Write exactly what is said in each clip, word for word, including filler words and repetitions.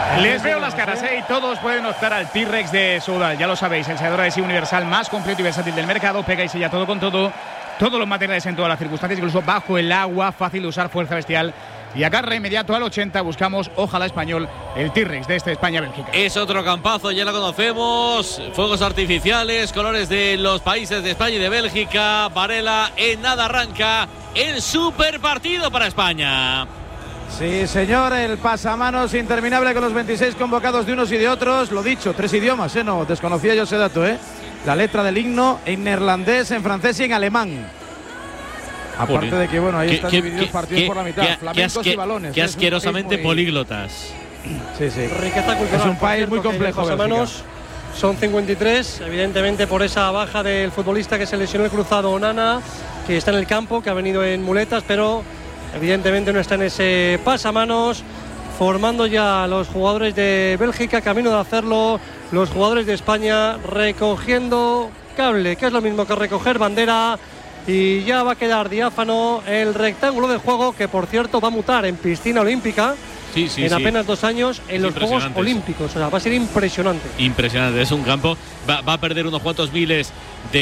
Les veo las caras, ¿eh? Y todos pueden optar al T-Rex de Soudal. Ya lo sabéis, el sellador adhesivo universal más completo y versátil del mercado. Pega y sella todo con todo. Todos los materiales en todas las circunstancias, incluso bajo el agua, fácil de usar, fuerza bestial. Y agarre inmediato al ochenta, buscamos, ojalá español, el T-Rex de este España-Bélgica. Es otro campazo, ya lo conocemos. Fuegos artificiales, colores de los países de España y de Bélgica. Varela en nada arranca el super partido para España. Sí, señor, el pasamanos interminable con los veintiséis convocados de unos y de otros. Lo dicho, tres idiomas, ¿eh? No, desconocía yo ese dato, ¿eh? La letra del himno en neerlandés, en francés y en alemán. Aparte Joder. de que, bueno, ahí están divididos partidos por la mitad, qué, flamencos qué, y balones. Qué asquerosamente muy... políglotas. Sí, sí. Riqueza cultural. Es un país muy complejo. Pasamanos son cincuenta y tres, evidentemente por esa baja del futbolista que se lesionó el cruzado Onana, que está en el campo, que ha venido en muletas, pero evidentemente no está en ese pasamanos. Formando ya los jugadores de Bélgica, camino de hacerlo los jugadores de España, recogiendo cable, que es lo mismo que recoger bandera. Y ya va a quedar diáfano el rectángulo de juego, que por cierto va a mutar en piscina olímpica. Sí, sí, en sí. apenas dos años en es los Juegos Olímpicos. O sea, va a ser impresionante. Impresionante, es un campo. Va, va a perder unos cuantos miles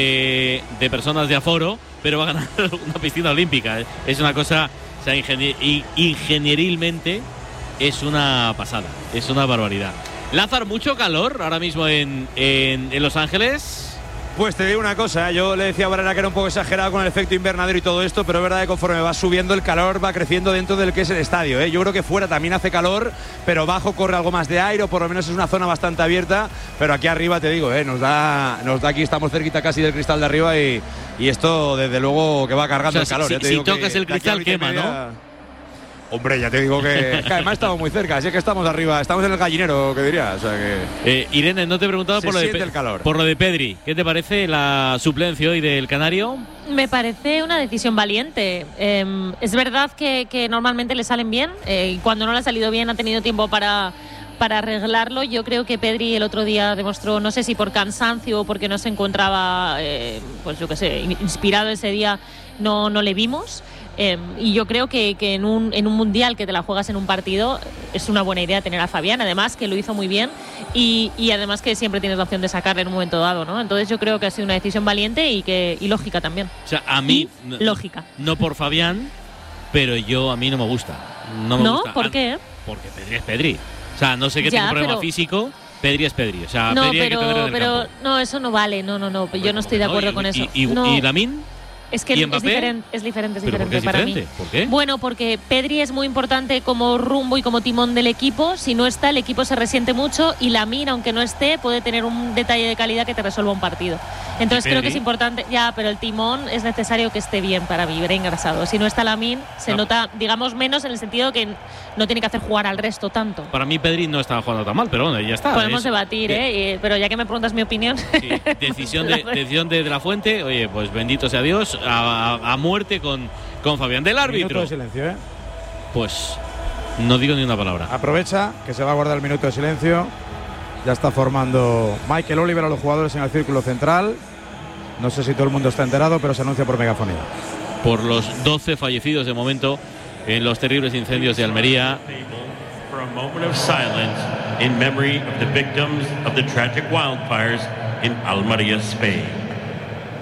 de, de personas de aforo, pero va a ganar una piscina olímpica. Es una cosa, o sea, ingenier, ingenierilmente es una pasada, es una barbaridad. Lázaro, mucho calor ahora mismo en, en, en Los Ángeles. Pues te digo una cosa, yo le decía a Varela que era un poco exagerado con el efecto invernadero y todo esto, pero es verdad que conforme va subiendo el calor va creciendo dentro del que es el estadio, ¿eh? Yo creo que fuera también hace calor, pero bajo corre algo más de aire, o por lo menos es una zona bastante abierta, pero aquí arriba te digo, ¿eh? nos da nos da aquí, estamos cerquita casi del cristal de arriba y, y esto desde luego que va cargando, o sea, el calor. Si, ya te si digo tocas que el cristal quema, media, ¿no? Hombre, ya te digo que, que además estamos muy cerca, así que estamos arriba, estamos en el gallinero, que diría. O sea que eh, Irene, no te he preguntado por lo, de el calor. por lo de Pedri. ¿Qué te parece la suplencia hoy del Canario? Me parece una decisión valiente. Eh, es verdad que, que normalmente le salen bien. Eh, cuando no le ha salido bien ha tenido tiempo para, para arreglarlo. Yo creo que Pedri el otro día demostró, no sé si por cansancio o porque no se encontraba, eh, pues yo qué sé, inspirado ese día, no, no le vimos. Eh, y yo creo que, que en, un, en un mundial que te la juegas en un partido es una buena idea tener a Fabián, además que lo hizo muy bien y, y además que siempre tienes la opción de sacarle en un momento dado, ¿no? Entonces yo creo que ha sido una decisión valiente y, que, y lógica también. O sea, a mí y lógica. No por Fabián, pero yo a mí no me gusta. No, me ¿No? gusta. ¿Por qué? Porque Pedri es Pedri. O sea, no sé qué ya, tiene un problema pero... físico. Pedri es Pedri. O sea, no, Pedri hay pero, que tenerlo en el pero campo. no, eso no vale. No, no, no. Yo pues no estoy de acuerdo y, con eso. ¿Y, y, no. y Lamine? Es que es diferente, es diferente, es ¿Pero diferente por qué es para diferente? mí. ¿Por qué? Bueno, porque Pedri es muy importante como rumbo y como timón del equipo. Si no está, el equipo se resiente mucho y Lamine, aunque no esté, puede tener un detalle de calidad que te resuelva un partido. Entonces creo que es importante, ya, pero el timón es necesario que esté bien para vivir engrasado. Si no está Lamine, se no. nota, digamos, menos en el sentido que no tiene que hacer jugar al resto tanto. Para mí Pedri no estaba jugando tan mal, pero bueno, ya está. Podemos es, debatir, ¿eh? Y, pero ya que me preguntas mi opinión. Sí, decisión, de, decisión de, de la Fuente, oye, pues bendito sea Dios, a, a, a muerte con, con Fabián. Del árbitro. Minuto de silencio, ¿eh? Pues no digo ni una palabra. Aprovecha que se va a guardar el minuto de silencio. Ya está formando Michael Oliver a los jugadores en el círculo central. No sé si todo el mundo está enterado, pero se anuncia por megafonía. Por los doce fallecidos de momento en los terribles incendios de Almería. For a moment of silence in memory of the victims of the tragic wildfires in Almería, Spain.